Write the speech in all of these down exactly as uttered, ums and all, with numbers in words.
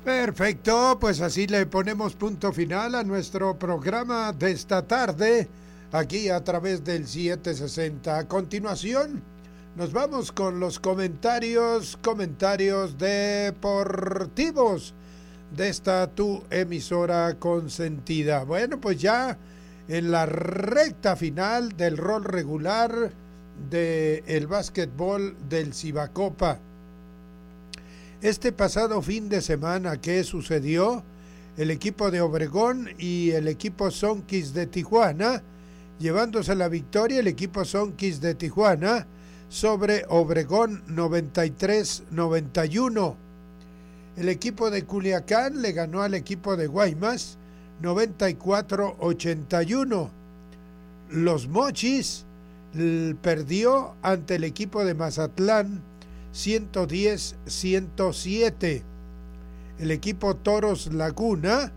Perfecto, pues así le ponemos punto final a nuestro programa de esta tarde, aquí a través del setecientos sesenta. A continuación, nos vamos con los comentarios, comentarios deportivos de esta tu emisora consentida. Bueno, pues ya en la recta final del rol regular del básquetbol del Cibacopa. Este pasado fin de semana, ¿qué sucedió? El equipo de Obregón y el equipo Zonkis de Tijuana, llevándose la victoria el equipo Zonkis de Tijuana sobre Obregón noventa y tres noventa y uno. El equipo de Culiacán le ganó al equipo de Guaymas noventa y cuatro ochenta y uno. Los Mochis perdió ante el equipo de Mazatlán ciento diez a ciento siete. El equipo Toros Laguna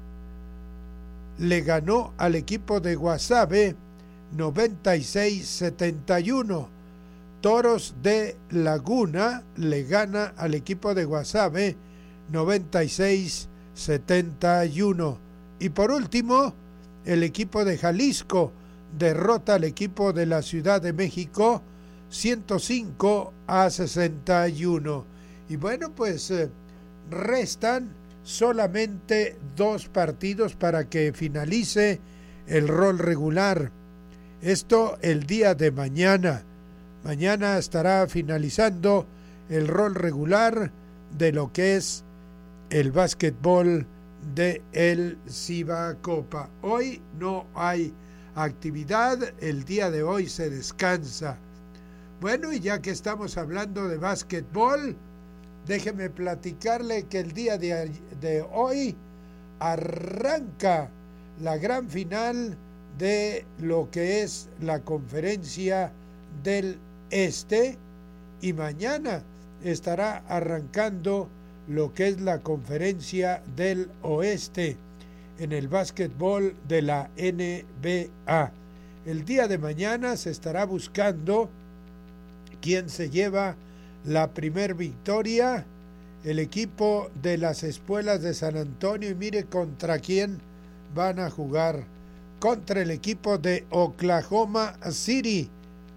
le ganó al equipo de Guasave noventa y seis setenta y uno. Toros de Laguna le gana al equipo de Guasave noventa y seis setenta y uno. Y por último, el equipo de Jalisco derrota al equipo de la Ciudad de México ciento cinco a sesenta y uno. Y bueno, pues eh, restan solamente dos partidos para que finalice el rol regular. Esto el día de mañana. Mañana estará finalizando el rol regular de lo que es el básquetbol de el Cibacopa. Hoy no hay actividad, el día de hoy se descansa. Bueno, y ya que estamos hablando de básquetbol, déjeme platicarle que el día de, de hoy arranca la gran final de lo que es la Conferencia del Este y mañana estará arrancando lo que es la Conferencia del Oeste en el básquetbol de la N B A. El día de mañana se estará buscando quién se lleva la primer victoria. El equipo de las Espuelas de San Antonio, y mire contra quién van a jugar, contra el equipo de Oklahoma City.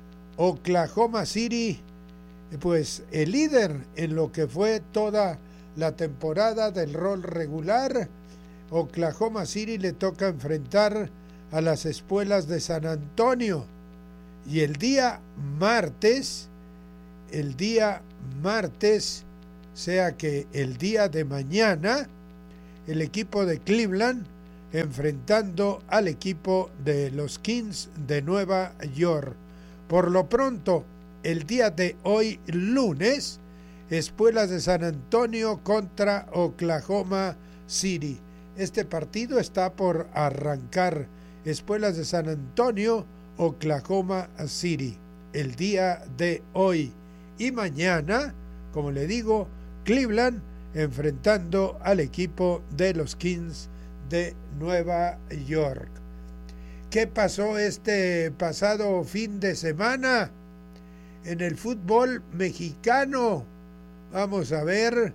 Oklahoma City, pues el líder en lo que fue toda la temporada del rol regular. Oklahoma City le toca enfrentar a las Espuelas de San Antonio. Y el día martes, el día martes, sea que el día de mañana, el equipo de Cleveland enfrentando al equipo de los Kings de Nueva York. Por lo pronto, el día de hoy, lunes, Espuelas de San Antonio contra Oklahoma City. Este partido está por arrancar. Espuelas de San Antonio, Oklahoma City, el día de hoy. Y mañana, como le digo, Cleveland enfrentando al equipo de los Kings de Nueva York. ¿Qué pasó este pasado fin de semana en el fútbol mexicano? Vamos a ver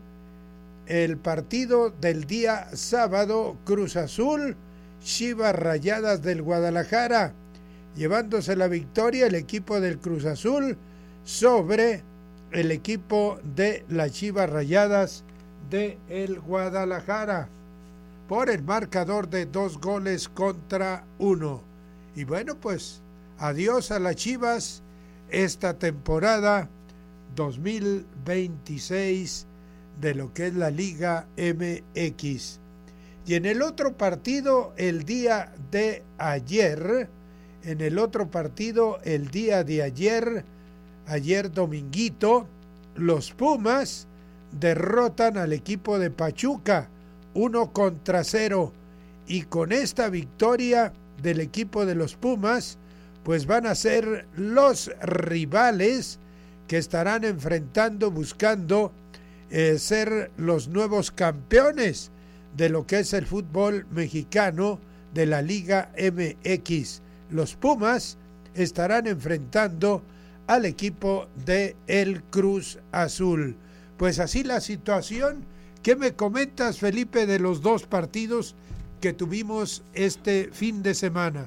el partido del día sábado. Cruz Azul, Chivas Rayadas del Guadalajara, llevándose la victoria el equipo del Cruz Azul sobre el equipo de las Chivas Rayadas de el Guadalajara por el marcador de dos goles contra uno. Y bueno, pues adiós a las Chivas esta temporada dos mil veintiséis de lo que es la Liga M X. Y en el otro partido el día de ayer, en el otro partido el día de ayer, ayer dominguito, los Pumas derrotan al equipo de Pachuca uno contra cero, y con esta victoria del equipo de los Pumas, pues van a ser los rivales que estarán enfrentando, buscando eh, ser los nuevos campeones de lo que es el fútbol mexicano de la Liga M X. Los Pumas estarán enfrentando al equipo de el Cruz Azul. Pues así la situación ¿Qué me comentas, Felipe, de los dos partidos que tuvimos este fin de semana?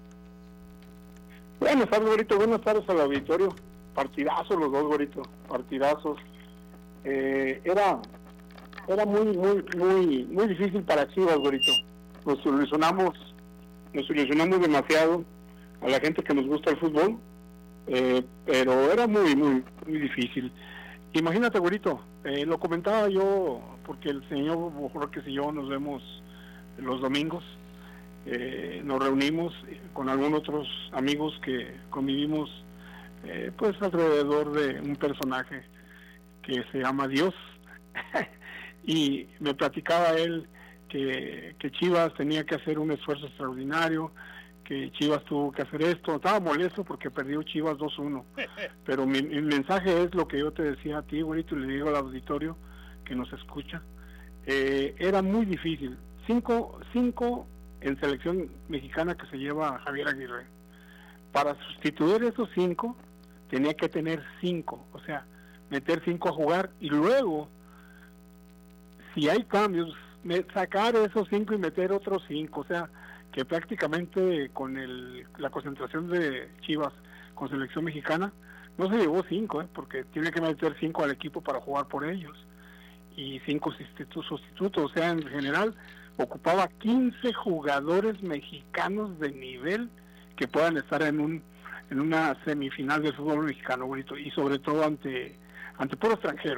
Buenas tardes, Gorito. Buenas tardes al auditorio. Partidazos los dos, Gorito. Partidazos. Eh, era era muy, muy, muy, muy difícil para Chivas, Gorito. Nos ilusionamos, nos ilusionamos demasiado a la gente que nos gusta el fútbol, eh, pero era muy, muy, muy difícil. Imagínate, Gorito, eh, lo comentaba yo, porque el señor Jorge y yo nos vemos los domingos, eh, nos reunimos con algunos otros amigos que convivimos eh, pues alrededor de un personaje que se llama Dios. Y me platicaba él que, que Chivas tenía que hacer un esfuerzo extraordinario, que Chivas tuvo que hacer esto. Estaba molesto porque perdió Chivas dos uno, pero mi, mi mensaje es lo que yo te decía a ti, Gorito, y le digo al auditorio que nos escucha. Eh, era muy difícil. Cinco, cinco en selección mexicana que se lleva Javier Aguirre. Para sustituir esos cinco, tenía que tener cinco, o sea, meter cinco a jugar, y luego, si hay cambios, sacar esos cinco y meter otros cinco, o sea, que prácticamente con el, la concentración de Chivas con selección mexicana, no se llevó cinco, ¿eh? Porque tiene que meter cinco al equipo para jugar por ellos, y cinco sustitutos, sustitutos, o sea, en general, ocupaba quince jugadores mexicanos de nivel que puedan estar en un en una semifinal del fútbol mexicano, bonito, y sobre todo ante ante puro extranjero.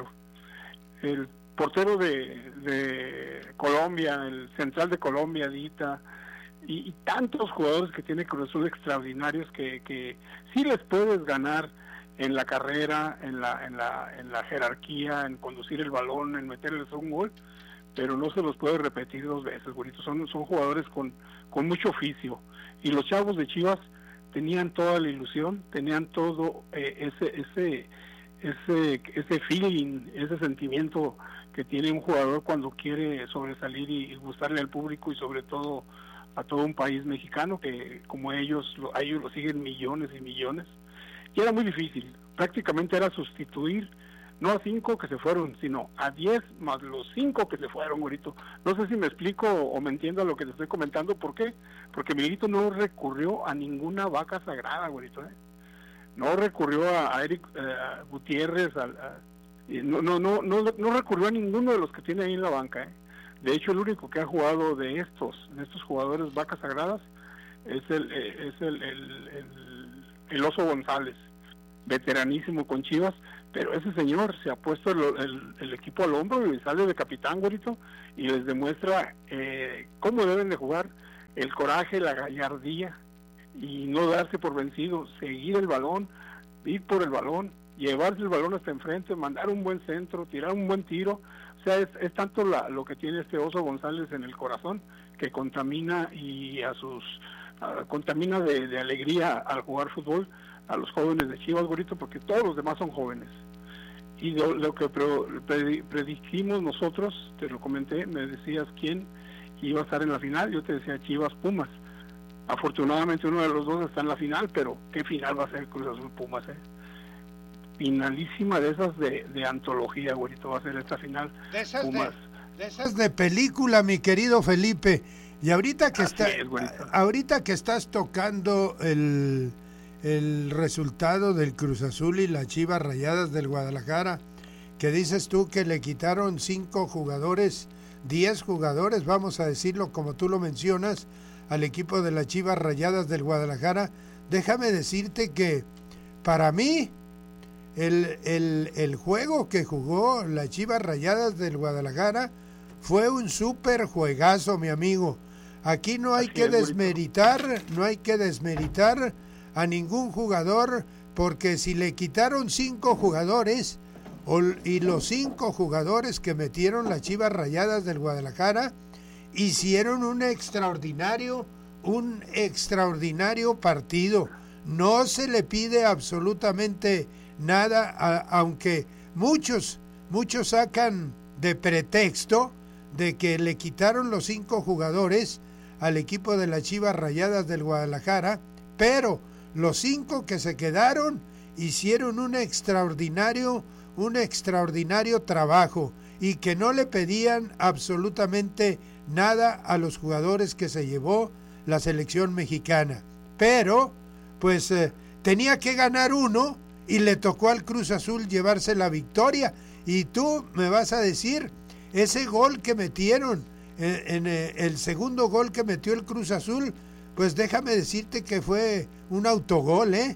El portero de, de Colombia, el central de Colombia, Dita, y, y tantos jugadores que tiene Cruz Azul extraordinarios que, que sí les puedes ganar en la carrera, en la, en la, en la jerarquía, en conducir el balón, en meterles un gol, pero no se los puede repetir dos veces, bonito. Son, son jugadores con, con mucho oficio, y los chavos de Chivas tenían toda la ilusión, tenían todo eh, ese, ese, ese, ese feeling, ese sentimiento que tiene un jugador cuando quiere sobresalir y, y gustarle al público, y sobre todo a todo un país mexicano que como ellos, lo, a ellos lo siguen millones y millones. Y era muy difícil, prácticamente era sustituir no a cinco que se fueron, sino a diez más los cinco que se fueron, Gorito. No sé si me explico o me entiendo lo que te estoy comentando. ¿Por qué? Porque Miguelito no recurrió a ninguna vaca sagrada, Gorito, ¿eh? No recurrió a, a Eric eh, a Gutiérrez, a, a, no, no, no, no, no recurrió a ninguno de los que tiene ahí en la banca, ¿eh? De hecho, el único que ha jugado de estos, de estos jugadores vacas sagradas, es el, es el, el, el, el Oso González, veteranísimo con Chivas, pero ese señor se ha puesto el, el, el equipo al hombro y sale de capitán, Gorito, y les demuestra eh, cómo deben de jugar, el coraje, la gallardía, y no darse por vencido, seguir el balón, ir por el balón, llevarse el balón hasta enfrente, mandar un buen centro, tirar un buen tiro. O sea, es, es tanto la, lo que tiene este Oso González en el corazón, que contamina y a sus uh, contamina de, de alegría al jugar fútbol a los jóvenes de Chivas, Gorito, porque todos los demás son jóvenes. Y lo, lo que pre, predijimos nosotros, te lo comenté, me decías quién iba a estar en la final, yo te decía Chivas Pumas. Afortunadamente uno de los dos está en la final, pero ¿qué final va a ser Cruz Azul Pumas, eh? Finalísima de esas de, de antología, Gorito, va a ser esta final de esas Pumas. De, de esas de película, mi querido Felipe. Y ahorita que está, es, ahorita que estás tocando el el resultado del Cruz Azul y las Chivas Rayadas del Guadalajara, que dices tú que le quitaron cinco jugadores, diez jugadores, vamos a decirlo como tú lo mencionas, al equipo de las Chivas Rayadas del Guadalajara. Déjame decirte que para mí el, el, el juego que jugó las Chivas Rayadas del Guadalajara fue un súper juegazo, mi amigo. Aquí no hay Así que es, desmeritar, bonito. no hay que desmeritar a ningún jugador, porque si le quitaron cinco jugadores y los cinco jugadores que metieron las Chivas Rayadas del Guadalajara hicieron un extraordinario un extraordinario partido. No se le pide absolutamente nada, a, aunque muchos muchos sacan de pretexto de que le quitaron los cinco jugadores al equipo de las Chivas Rayadas del Guadalajara, pero los cinco que se quedaron hicieron un extraordinario, un extraordinario trabajo. y que no le pedían absolutamente nada a los jugadores que se llevó la selección mexicana. Pero, pues, eh, tenía que ganar uno y le tocó al Cruz Azul llevarse la victoria. Y tú me vas a decir, ese gol que metieron, en, en eh, el segundo gol que metió el Cruz Azul, pues déjame decirte que fue un autogol, ¿eh?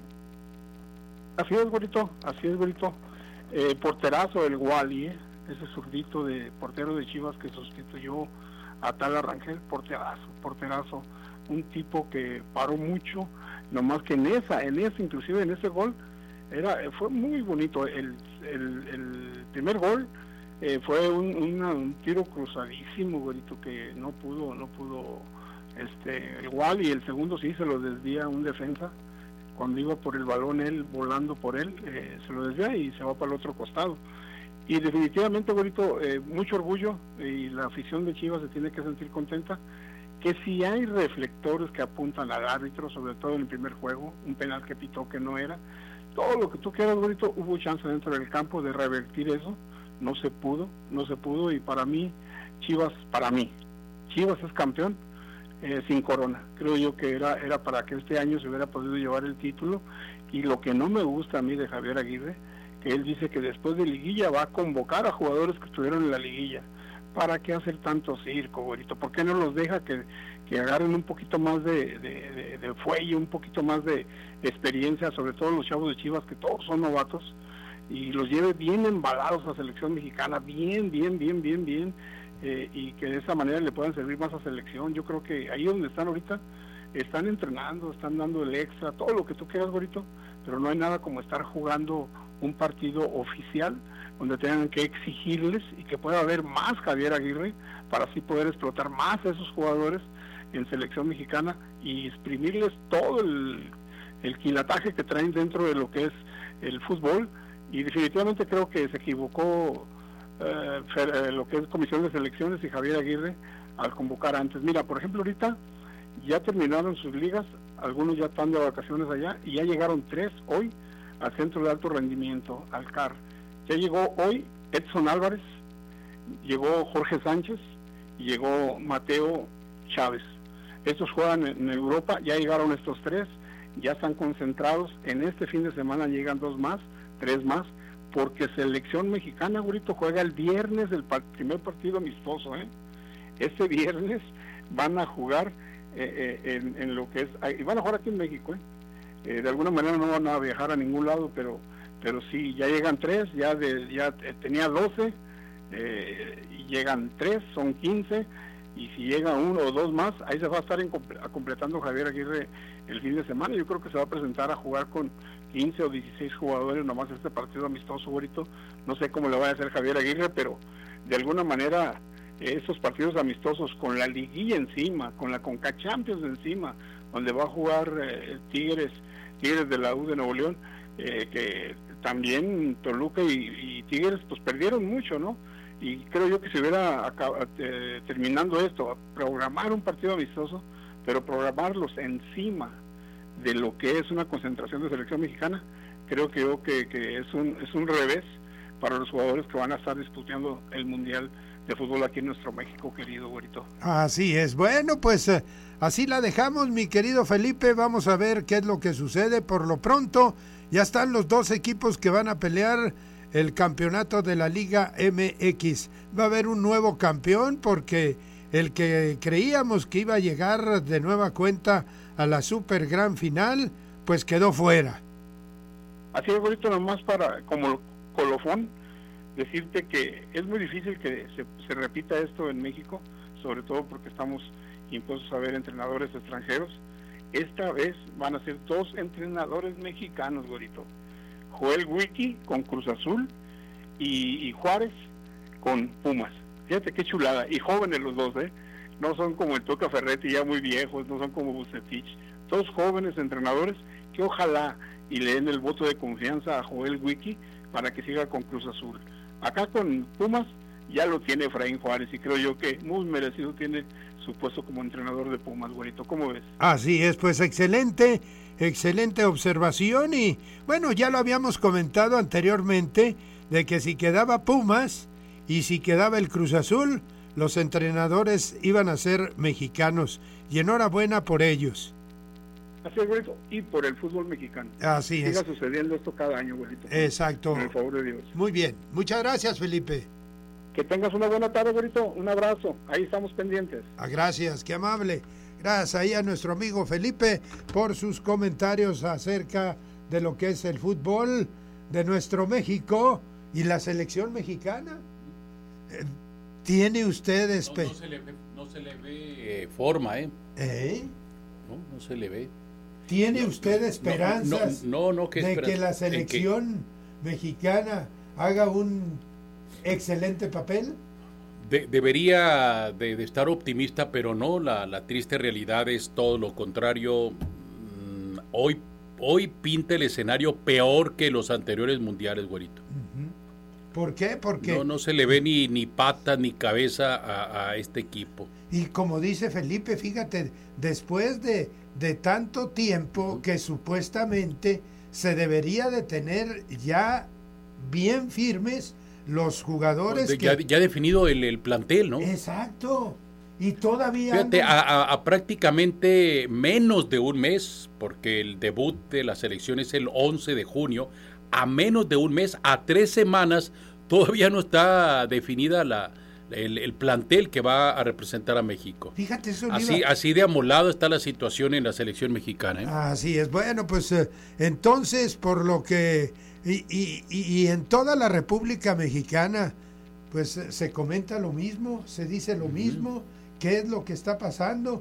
Así es, güerito, así es, güerito. Eh, porterazo el Wally, ¿eh? Ese zurdito de portero de Chivas que sustituyó a Tal Rangel, porterazo, porterazo. Un tipo que paró mucho, nomás que en esa, en ese, inclusive en ese gol, era fue muy bonito. El, el, el primer gol eh, fue un, una, un tiro cruzadísimo, güerito, que no pudo, no pudo, este, igual, y el segundo sí se lo desvía un defensa. Cuando iba por el balón él, volando por él, eh, se lo desvía y se va para el otro costado. Y definitivamente, güerito, eh, mucho orgullo, y la afición de Chivas se tiene que sentir contenta, que si hay reflectores que apuntan al árbitro, sobre todo en el primer juego, un penal que pitó que no era, todo lo que tú quieras, güerito, hubo chance dentro del campo de revertir eso, no se pudo, no se pudo, y para mí, Chivas, para mí, Chivas es campeón, eh, sin corona. Creo yo que era, era para que este año se hubiera podido llevar el título, y lo que no me gusta a mí de Javier Aguirre, que él dice que después de liguilla va a convocar a jugadores que estuvieron en la liguilla. ¿Para qué hacer tanto circo, güerito? ¿Por qué no los deja que, que agarren un poquito más de, de, de, de fuelle, un poquito más de experiencia, sobre todo los chavos de Chivas, que todos son novatos, y los lleve bien embalados a la selección mexicana, bien, bien, bien, bien, bien, eh, y que de esa manera le puedan servir más a selección? Yo creo que ahí donde están ahorita, están entrenando, están dando el extra, todo lo que tú quieras, güerito, pero no hay nada como estar jugando un partido oficial donde tengan que exigirles y que pueda haber más Javier Aguirre para así poder explotar más a esos jugadores en selección mexicana y exprimirles todo el, el quilataje que traen dentro de lo que es el fútbol. Y definitivamente creo que se equivocó eh, lo que es Comisión de Selecciones y Javier Aguirre al convocar antes. Mira, por ejemplo, ahorita ya terminaron sus ligas, algunos ya están de vacaciones allá y ya llegaron tres hoy al Centro de Alto Rendimiento, al C A R. Ya llegó hoy Edson Álvarez, llegó Jorge Sánchez y llegó Mateo Chávez. Estos juegan en Europa, ya llegaron estos tres, ya están concentrados. En este fin de semana llegan dos más, tres más, porque selección mexicana, güerito, juega el viernes el pa- primer partido amistoso, ¿eh? Este viernes van a jugar eh, eh, en, en lo que es, y van a jugar aquí en México, ¿eh? Eh, de alguna manera no van a viajar a ningún lado, pero pero sí, ya llegan tres, ya de, ya eh, tenía doce, eh, y llegan tres, son quince, y si llega uno o dos más, ahí se va a estar en, a completando Javier Aguirre el fin de semana. Yo creo que se va a presentar a jugar con quince o dieciséis jugadores, nomás este partido amistoso, güerito. No sé cómo le va a hacer Javier Aguirre, pero de alguna manera eh, estos partidos amistosos con la liguilla encima, con la Conca Champions encima, donde va a jugar eh, Tigres, Tigres de la U de Nuevo León, eh, que también Toluca y, y Tigres pues perdieron mucho, ¿no? Y creo yo que se hubiera acabado, eh, terminando esto, programar un partido amistoso, pero programarlos encima de lo que es una concentración de selección mexicana, creo que yo que, que es un es un revés para los jugadores que van a estar disputando el Mundial de Fútbol aquí en nuestro México, querido güerito. Así es. Bueno, pues eh, así la dejamos, mi querido Felipe. Vamos a ver qué es lo que sucede. Por lo pronto, ya están los dos equipos que van a pelear el campeonato de la Liga M X. Va a haber un nuevo campeón porque el que creíamos que iba a llegar de nueva cuenta a la super gran final, pues quedó fuera. Así es, güerito, nomás para, como colofón, decirte que es muy difícil que se, se repita esto en México, sobre todo porque estamos impuestos a ver entrenadores extranjeros. Esta vez van a ser dos entrenadores mexicanos, güerito. Joel Wiki con Cruz Azul y, y Juárez con Pumas. Fíjate qué chulada, y jóvenes los dos, ¿eh? No son como el Tuca Ferretti, ya muy viejos, no son como Bucetich, todos jóvenes entrenadores que ojalá y le den el voto de confianza a Joel Wiki para que siga con Cruz Azul. Acá con Pumas ya lo tiene Efraín Juárez y creo yo que muy merecido tiene su puesto como entrenador de Pumas, güerito. ¿Cómo ves? Así es, pues excelente, excelente observación y bueno, ya lo habíamos comentado anteriormente de que si quedaba Pumas y si quedaba el Cruz Azul, los entrenadores iban a ser mexicanos, y enhorabuena por ellos. Así es, güerito, y por el fútbol mexicano. Así Siga es. Siga sucediendo esto cada año, güerito. Exacto. Por el favor de Dios. Muy bien, muchas gracias, Felipe. Que tengas una buena tarde, güerito, un abrazo, ahí estamos pendientes. Ah, gracias, qué amable. Gracias ahí a nuestro amigo Felipe por sus comentarios acerca de lo que es el fútbol de nuestro México y la selección mexicana. Eh, ¿Tiene usted espe- no, no, se le ve, no se le ve forma, ¿eh? ¿Eh? No, no se le ve. ¿Tiene No, usted esperanzas no, no, no, ¿qué de esperanza? que la selección mexicana haga un excelente papel? De, debería de, de estar optimista, pero no, la, la triste realidad es todo lo contrario. Mm, hoy, hoy pinta el escenario peor que los anteriores mundiales, güerito. Uh-huh. ¿Por qué? Porque no, no se le ve ni, ni pata ni cabeza a, a este equipo. Y como dice Felipe, fíjate, después de, de tanto tiempo que supuestamente se debería de tener ya bien firmes los jugadores. Pues que... ya, ya definido el, el plantel, ¿no? Exacto. Y todavía... Fíjate, andan... a, a, a prácticamente menos de un mes, porque el debut de la selección es el once de junio, a menos de un mes, a tres semanas, todavía no está definida la... El, el plantel que va a representar a México. Fíjate, eso así, iba... así de amolado está la situación en la selección mexicana, ¿eh? Así es. Bueno, pues eh, entonces, por lo que... Y, y, y en toda la República Mexicana, pues eh, se comenta lo mismo, se dice lo uh-huh. mismo. ¿Qué es lo que está pasando?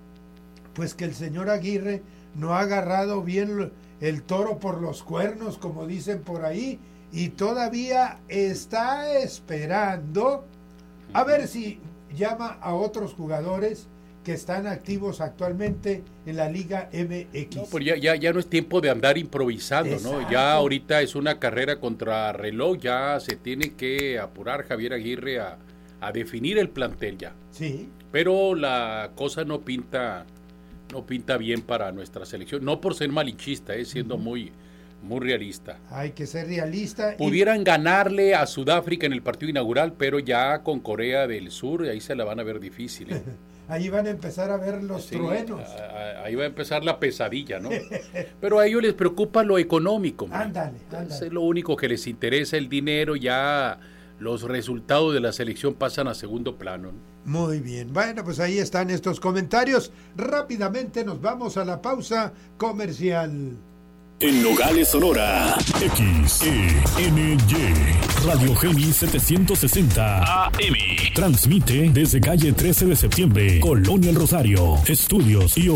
Pues que el señor Aguirre no ha agarrado bien el toro por los cuernos, como dicen por ahí, y todavía está esperando... A ver si llama a otros jugadores que están activos actualmente en la Liga M X. No, pues ya, ya, ya no es tiempo de andar improvisando, Exacto. ¿no? Ya ahorita es una carrera contra reloj, ya se tiene que apurar Javier Aguirre a, a definir el plantel ya. Sí. Pero la cosa no pinta, no pinta bien para nuestra selección, no por ser malinchista, eh, siendo uh-huh. muy... muy realista. Hay que ser realista. Pudieran y... ganarle a Sudáfrica en el partido inaugural, pero ya con Corea del Sur, ahí se la van a ver difícil, ¿eh? Ahí van a empezar a ver los sí, truenos. A, a, ahí va a empezar la pesadilla, ¿no? Pero a ellos les preocupa lo económico. Ándale, ándale. Es lo único que les interesa, el dinero, ya los resultados de la selección pasan a segundo plano, ¿no? Muy bien, bueno, pues ahí están estos comentarios. Rápidamente nos vamos a la pausa comercial. En Nogales, Sonora, X E N Y, Radio Géminis setecientos sesenta A M. Transmite desde calle trece de septiembre, Colonia El Rosario, estudios y